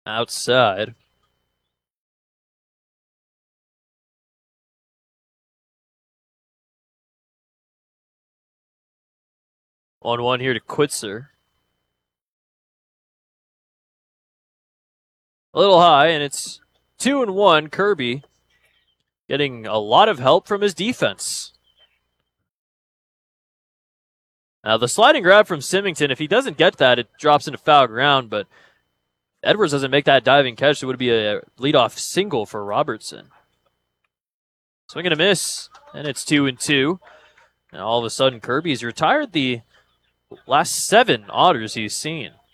outside. On one here to Quitzer. A little high, and it's 2-1. Kirby getting a lot of help from his defense. Now, the sliding grab from Symington, if he doesn't get that, it drops into foul ground, but Edwards doesn't make that diving catch, so it would be a leadoff single for Robertson. Swing and a miss, and it's 2-2. And all of a sudden, Kirby's retired the last 7 Otters he's seen.